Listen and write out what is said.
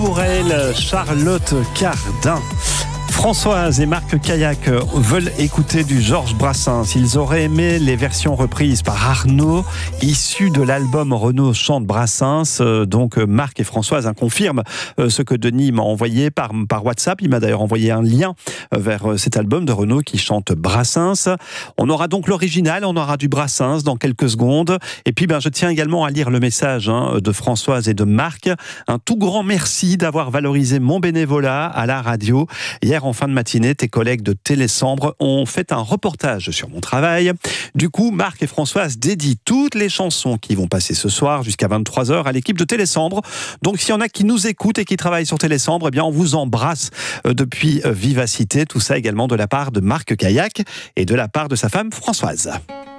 Pour elle, Charlotte Cardin. Françoise et Marc Caillac veulent écouter du Georges Brassens. Ils auraient aimé les versions reprises par Arnaud, issues de l'album Renaud chante Brassens. Donc Marc et Françoise confirment ce que Denis m'a envoyé par WhatsApp. Il m'a d'ailleurs envoyé un lien vers cet album de Renaud qui chante Brassens. On aura donc l'original, on aura du Brassens dans quelques secondes. Et puis je tiens également à lire le message de Françoise et de Marc. Un tout grand merci d'avoir valorisé mon bénévolat à la radio. Hier, en fin de matinée, tes collègues de Télésambre ont fait un reportage sur mon travail. Du coup, Marc et Françoise dédient toutes les chansons qui vont passer ce soir jusqu'à 23h à l'équipe de Télésambre. Donc, s'il y en a qui nous écoutent et qui travaillent sur Télésambre, eh bien, on vous embrasse depuis Vivacité. Tout ça également de la part de Marc Caillac et de la part de sa femme Françoise.